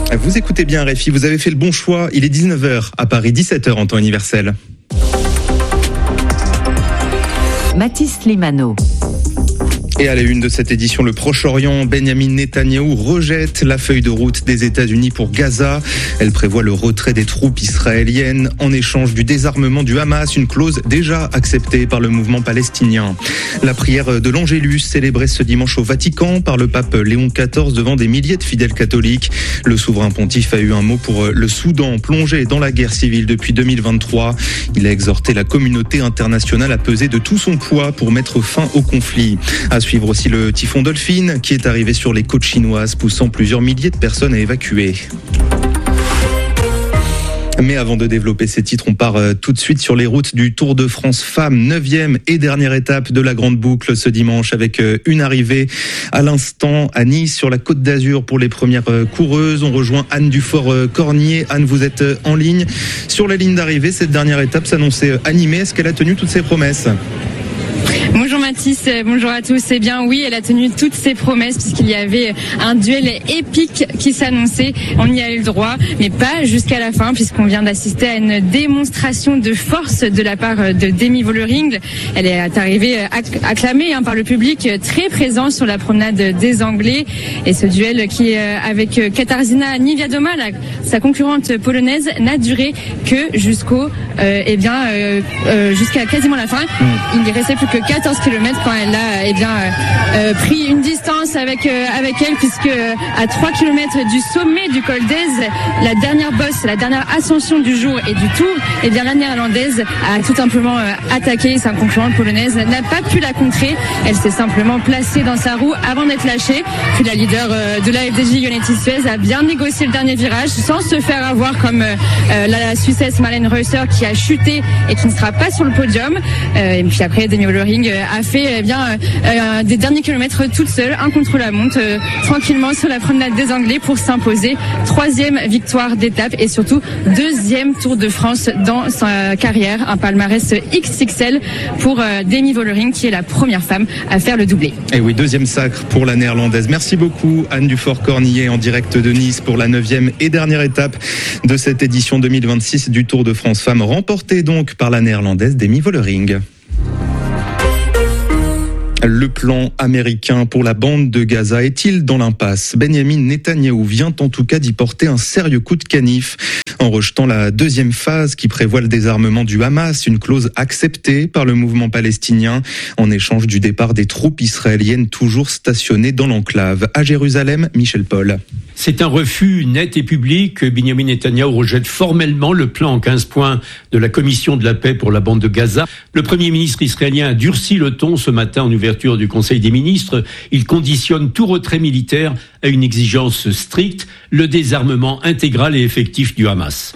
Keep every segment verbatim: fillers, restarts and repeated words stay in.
Vous écoutez bien R F I, vous avez fait le bon choix. Il est dix-neuf heures à Paris, dix-sept heures en temps universel. Mathis Limano. Et à la une de cette édition, le Proche-Orient, Benyamin Netanyahou rejette la feuille de route des États-Unis pour Gaza. Elle prévoit le retrait des troupes israéliennes en échange du désarmement du Hamas, une clause déjà acceptée par le mouvement palestinien. La prière de l'Angélus célébrée ce dimanche au Vatican par le pape Léon quatorze devant des milliers de fidèles catholiques. Le souverain pontife a eu un mot pour le Soudan, plongé dans la guerre civile depuis deux mille vingt-trois. Il a exhorté la communauté internationale à peser de tout son poids pour mettre fin au conflit. À suivre aussi le typhon Dolphin qui est arrivé sur les côtes chinoises, poussant plusieurs milliers de personnes à évacuer. Mais avant de développer ces titres, on part tout de suite sur les routes du Tour de France Femmes, neuvième et dernière étape de la Grande Boucle ce dimanche, avec une arrivée à l'instant à Nice sur la Côte d'Azur pour les premières coureuses. On rejoint Anne Dufort-Cornier. Anne, vous êtes en ligne. Sur la ligne d'arrivée, cette dernière étape s'annonçait animée. Est-ce qu'elle a tenu toutes ses promesses ? Bonjour Mathis, bonjour à tous. Eh bien oui, elle a tenu toutes ses promesses puisqu'il y avait un duel épique qui s'annonçait. On y a eu le droit, mais pas jusqu'à la fin puisqu'on vient d'assister à une démonstration de force de la part de Demi Vollering. Elle est arrivée acclamée hein, par le public, très présent sur la promenade des Anglais. Et ce duel qui, avec Katarzyna Niewiadoma, la, sa concurrente polonaise, n'a duré que jusqu'au, euh, eh bien, euh, euh, jusqu'à quasiment la fin. Il ne restait plus que quatorze kilomètres quand elle a eh bien, euh, pris une distance avec, euh, avec elle, puisque euh, à trois kilomètres du sommet du col d'Ez, la dernière bosse, la dernière ascension du jour et du tour, eh bien, la néerlandaise a tout simplement euh, attaqué sa concurrente polonaise, n'a pas pu la contrer. Elle s'est simplement placée dans sa roue avant d'être lâchée. Puis la leader euh, de la F D J, Jonetti Suez, a bien négocié le dernier virage sans se faire avoir comme euh, la Suissesse Marlene Reusser qui a chuté et qui ne sera pas sur le podium. Euh, et puis après, Demi Vollering a fait eh bien euh, des derniers kilomètres toute seule, un contre-la-montre, euh, tranquillement sur la promenade des Anglais pour s'imposer. Troisième victoire d'étape et surtout deuxième Tour de France dans sa carrière. Un palmarès X X L pour euh, Demi Vollering qui est la première femme à faire le doublé. Et oui, deuxième sacre pour la néerlandaise. Merci beaucoup Anne Dufort-Cornier en direct de Nice pour la neuvième et dernière étape de cette édition deux mille vingt-six du Tour de France Femmes, remportée donc par la néerlandaise Demi Vollering. Le plan américain pour la bande de Gaza est-il dans l'impasse ? Benyamin Netanyahou vient en tout cas d'y porter un sérieux coup de canif en rejetant la deuxième phase qui prévoit le désarmement du Hamas, une clause acceptée par le mouvement palestinien en échange du départ des troupes israéliennes toujours stationnées dans l'enclave. À Jérusalem, Michel Paul. C'est un refus net et public. Benyamin Netanyahou rejette formellement le plan en quinze points de la Commission de la paix pour la bande de Gaza. Le Premier ministre israélien a durci le ton ce matin en ouverture du Conseil des ministres. Il conditionne tout retrait militaire à une exigence stricte, le désarmement intégral et effectif du Hamas.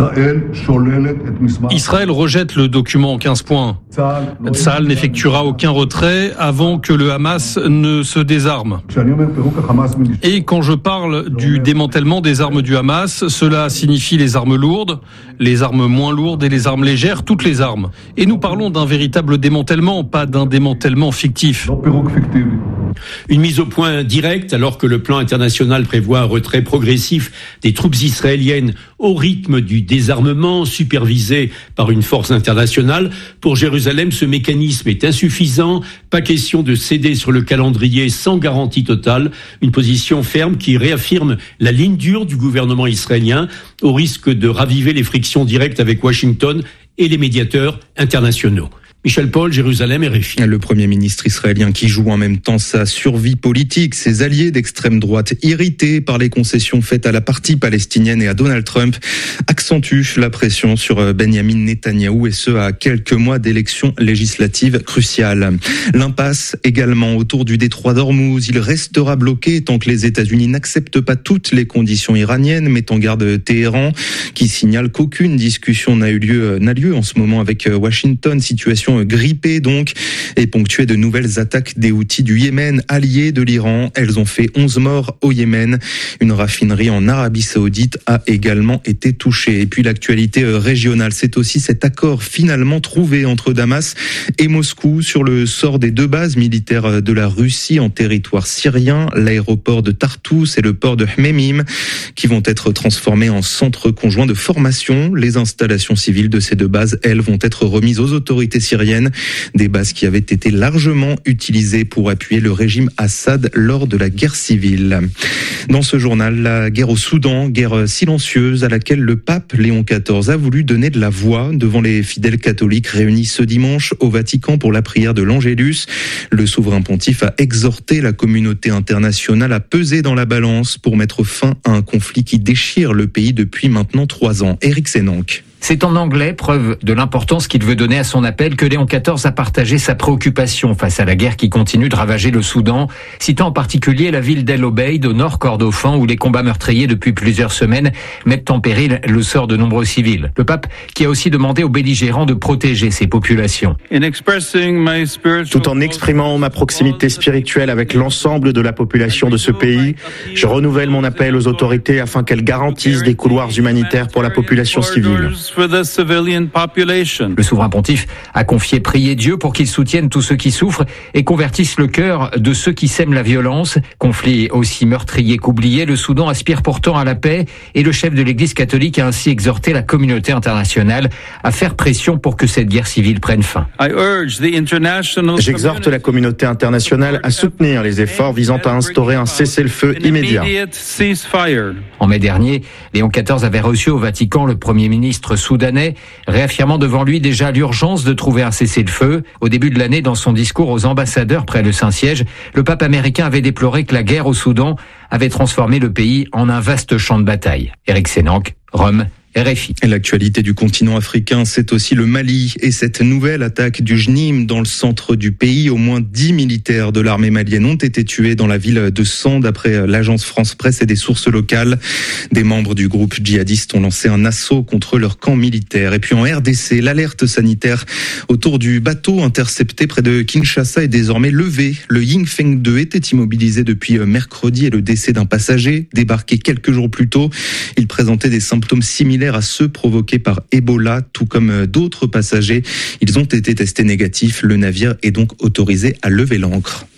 Israël rejette le document en quinze points. Tsahal n'effectuera aucun retrait avant que le Hamas ne se désarme. Et quand je parle du démantèlement des armes du Hamas, cela signifie les armes lourdes, les armes moins lourdes et les armes légères, toutes les armes. Et nous parlons d'un véritable démantèlement, pas d'un démantèlement fictif. Une mise au point directe alors que le plan international prévoit un retrait progressif des troupes israéliennes au rythme du désarmement supervisé par une force internationale. Pour Jérusalem, ce mécanisme est insuffisant. Pas question de céder sur le calendrier sans garantie totale. Une position ferme qui réaffirme la ligne dure du gouvernement israélien au risque de raviver les frictions directes avec Washington et les médiateurs internationaux. Michel Paul, Jérusalem, R F I. Le Premier ministre israélien qui joue en même temps sa survie politique, ses alliés d'extrême droite irrités par les concessions faites à la partie palestinienne et à Donald Trump accentuent la pression sur Benyamin Netanyahou et ce à quelques mois d'élections législatives cruciales. L'impasse également autour du détroit d'Ormuz. Il restera bloqué tant que les États-Unis n'acceptent pas toutes les conditions iraniennes, met en garde Téhéran qui signale qu'aucune discussion n'a eu lieu, n'a lieu en ce moment avec Washington. Situation situation grippée donc, et ponctuée de nouvelles attaques des Houthis du Yémen, alliés de l'Iran. Elles ont fait onze morts au Yémen. Une raffinerie en Arabie Saoudite a également été touchée. Et puis l'actualité régionale, c'est aussi cet accord finalement trouvé entre Damas et Moscou sur le sort des deux bases militaires de la Russie en territoire syrien, l'aéroport de Tartous et le port de Hmeimim, qui vont être transformés en centres conjoints de formation. Les installations civiles de ces deux bases, elles, vont être remises aux autorités syriennes, des bases qui avaient été largement utilisées pour appuyer le régime Assad lors de la guerre civile. Dans ce journal, la guerre au Soudan, guerre silencieuse à laquelle le pape Léon quatorze a voulu donner de la voix devant les fidèles catholiques réunis ce dimanche au Vatican pour la prière de l'Angélus. Le souverain pontife a exhorté la communauté internationale à peser dans la balance pour mettre fin à un conflit qui déchire le pays depuis maintenant trois ans. Éric Sénanque. C'est en anglais, preuve de l'importance qu'il veut donner à son appel, que Léon quatorze a partagé sa préoccupation face à la guerre qui continue de ravager le Soudan, citant en particulier la ville d'El Obeid au nord Kordofan où les combats meurtriers depuis plusieurs semaines mettent en péril le sort de nombreux civils. Le pape qui a aussi demandé aux belligérants de protéger ces populations. Tout en exprimant ma proximité spirituelle avec l'ensemble de la population de ce pays, je renouvelle mon appel aux autorités afin qu'elles garantissent des couloirs humanitaires pour la population civile. Le souverain pontife a confié prier Dieu pour qu'il soutienne tous ceux qui souffrent et convertisse le cœur de ceux qui sèment la violence. Conflit aussi meurtrier qu'oublié, le Soudan aspire pourtant à la paix et le chef de l'Église catholique a ainsi exhorté la communauté internationale à faire pression pour que cette guerre civile prenne fin. J'exhorte la communauté internationale à soutenir les efforts visant à instaurer un cessez-le-feu immédiat. En mai dernier, Léon quatorze avait reçu au Vatican le Premier ministre soudanais, réaffirmant devant lui déjà l'urgence de trouver un cessez-le-feu. Au début de l'année, dans son discours aux ambassadeurs près le Saint-Siège, le pape américain avait déploré que la guerre au Soudan avait transformé le pays en un vaste champ de bataille. Éric Sénanque, Rome, R F I. Et l'actualité du continent africain, c'est aussi le Mali et cette nouvelle attaque du J N I M dans le centre du pays. Au moins dix militaires de l'armée malienne ont été tués dans la ville de San, d'après l'agence France Presse et des sources locales. Des membres du groupe djihadiste ont lancé un assaut contre leur camp militaire. Et puis en R D C, l'alerte sanitaire autour du bateau intercepté près de Kinshasa est désormais levée. Le Yingfeng deux était immobilisé depuis mercredi et le décès d'un passager débarqué quelques jours plus tôt. Il présentait des symptômes similaires à ceux provoqués par Ebola, tout comme d'autres passagers. Ils ont été testés négatifs. Le navire est donc autorisé à lever l'ancre.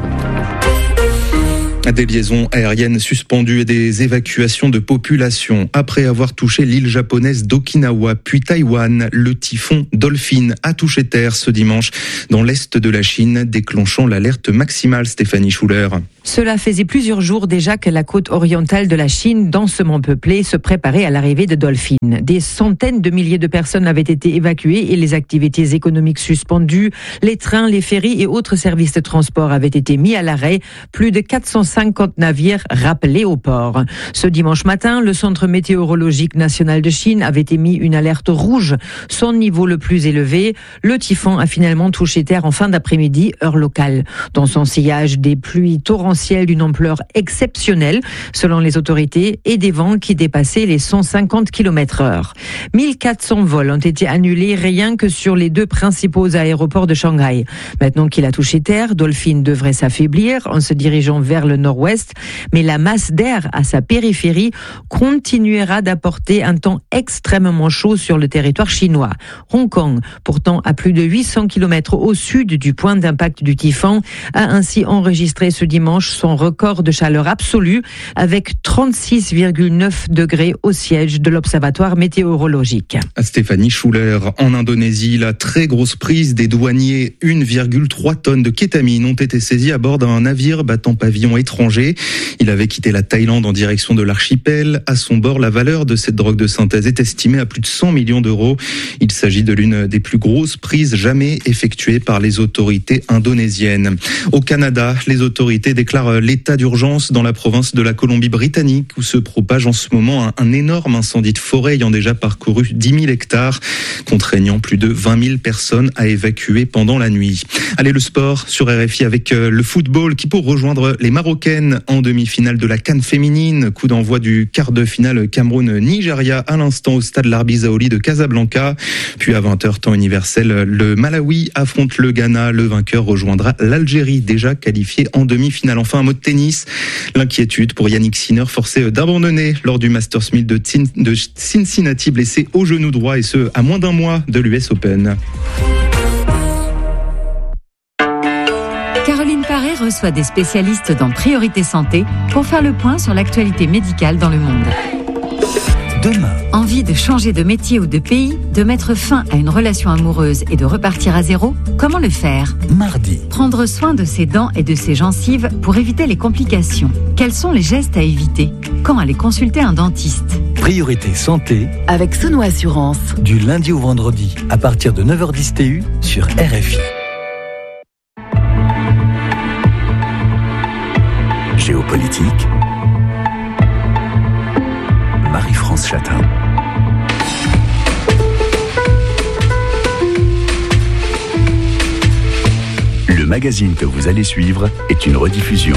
Des liaisons aériennes suspendues et des évacuations de population. Après avoir touché l'île japonaise d'Okinawa, puis Taïwan, le typhon Dolphin a touché terre ce dimanche dans l'est de la Chine, déclenchant l'alerte maximale. Stéphanie Schuller. Cela faisait plusieurs jours déjà que la côte orientale de la Chine, densément peuplée, se préparait à l'arrivée de Dolphin. Des centaines de milliers de personnes avaient été évacuées et les activités économiques suspendues. Les trains, les ferries et autres services de transport avaient été mis à l'arrêt. Plus de quatre cent cinquante navires rappelés au port. Ce dimanche matin, le Centre météorologique national de Chine avait émis une alerte rouge, son niveau le plus élevé. Le typhon a finalement touché terre en fin d'après-midi, heure locale. Dans son sillage, des pluies torrentielles d'une ampleur exceptionnelle, selon les autorités, et des vents qui dépassaient les cent cinquante kilomètres heure. mille quatre cents vols ont été annulés rien que sur les deux principaux aéroports de Shanghai. Maintenant qu'il a touché terre, Dolphin devrait s'affaiblir en se dirigeant vers le nord-ouest, mais la masse d'air à sa périphérie continuera d'apporter un temps extrêmement chaud sur le territoire chinois. Hong Kong, pourtant à plus de huit cents kilomètres au sud du point d'impact du typhon, a ainsi enregistré ce dimanche son record de chaleur absolue avec trente-six virgule neuf degrés au siège de l'Observatoire météorologique. Stéphanie Schuller. En Indonésie, la très grosse prise des douaniers, une virgule trois tonnes de kétamine ont été saisies à bord d'un navire battant pavillon étranger. Il avait quitté la Thaïlande en direction de l'archipel. À son bord, la valeur de cette drogue de synthèse est estimée à plus de cent millions d'euros. Il s'agit de l'une des plus grosses prises jamais effectuées par les autorités indonésiennes. Au Canada, les autorités déclarent l'état d'urgence dans la province de la Colombie-Britannique où se propage en ce moment un, un énorme incendie de forêt ayant déjà parcouru dix mille hectares, contraignant plus de vingt mille personnes à évacuer pendant la nuit. Allez, le sport sur R F I avec le football qui, pour rejoindre les Marocains, marocaine en demi-finale de la CAN féminine. Coup d'envoi du quart de finale Cameroun-Nigeria à l'instant au stade Larbi Zaoli de Casablanca. Puis à vingt heures temps universel, le Malawi affronte le Ghana. Le vainqueur rejoindra l'Algérie, déjà qualifiée en demi-finale. Enfin, un mot de tennis. L'inquiétude pour Yannick Sinner, forcé d'abandonner lors du Masters mille de Cincinnati, blessé au genou droit, et ce à moins d'un mois de l'U S Open. Caroline Paré reçoit des spécialistes dans Priorité Santé pour faire le point sur l'actualité médicale dans le monde. Demain. Envie de changer de métier ou de pays, de mettre fin à une relation amoureuse et de repartir à zéro? Comment le faire? Mardi. Prendre soin de ses dents et de ses gencives pour éviter les complications. Quels sont les gestes à éviter? Quand aller consulter un dentiste? Priorité Santé avec Sono Assurance. Du lundi au vendredi à partir de neuf heures dix T U sur R F I. Géopolitique. Marie-France Chatin. Le magazine que vous allez suivre est une rediffusion.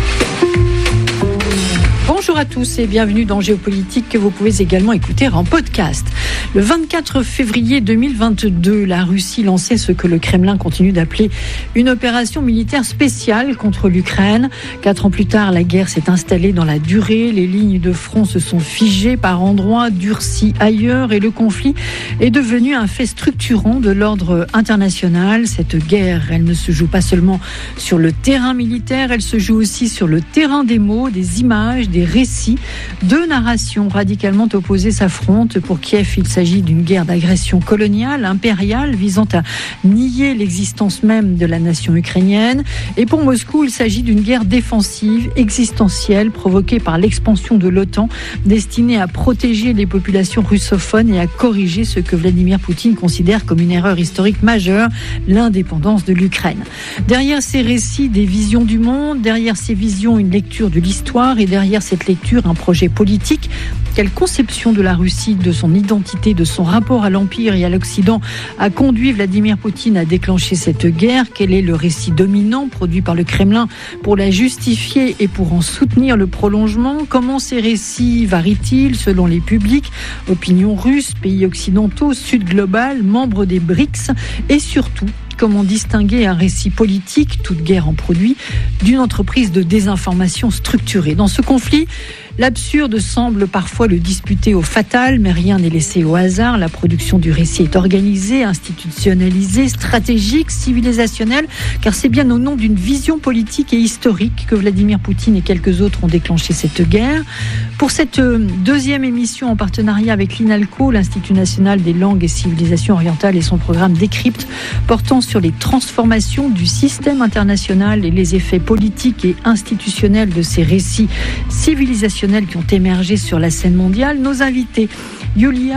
Bonjour à tous et bienvenue dans Géopolitique, que vous pouvez également écouter en podcast. Le vingt-quatre février deux mille vingt-deux, la Russie lançait ce que le Kremlin continue d'appeler une opération militaire spéciale contre l'Ukraine. Quatre ans plus tard, la guerre s'est installée dans la durée, les lignes de front se sont figées par endroits, durcies ailleurs, et le conflit est devenu un fait structurant de l'ordre international. Cette guerre, elle ne se joue pas seulement sur le terrain militaire, elle se joue aussi sur le terrain des mots, des images, des récits. Deux narrations radicalement opposées s'affrontent. Pour Kiev, il s'agit d'une guerre d'agression coloniale, impériale, visant à nier l'existence même de la nation ukrainienne. Et pour Moscou, il s'agit d'une guerre défensive, existentielle, provoquée par l'expansion de l'OTAN, destinée à protéger les populations russophones et à corriger ce que Vladimir Poutine considère comme une erreur historique majeure, l'indépendance de l'Ukraine. Derrière ces récits, des visions du monde, derrière ces visions, une lecture de l'histoire, et derrière cette lecture, un projet politique. Quelle conception de la Russie, de son identité, de son rapport à l'Empire et à l'Occident a conduit Vladimir Poutine à déclencher cette guerre? Quel est le récit dominant produit par le Kremlin pour la justifier et pour en soutenir le prolongement? Comment ces récits varient-ils selon les publics? Opinion russe, pays occidentaux, Sud global, membres des BRICS, et surtout, comment distinguer un récit politique, toute guerre en produit, d'une entreprise de désinformation structurée? Dans ce conflit, l'absurde semble parfois le disputer au fatal, mais rien n'est laissé au hasard. La production du récit est organisée, institutionnalisée, stratégique, civilisationnelle, car c'est bien au nom d'une vision politique et historique que Vladimir Poutine et quelques autres ont déclenché cette guerre. Pour cette deuxième émission en partenariat avec l'INALCO, l'Institut national des langues et civilisations orientales, et son programme Décrypte, portant sur les transformations du système international et les effets politiques et institutionnels de ces récits civilisationnels qui ont émergé sur la scène mondiale, nos invités, Yulia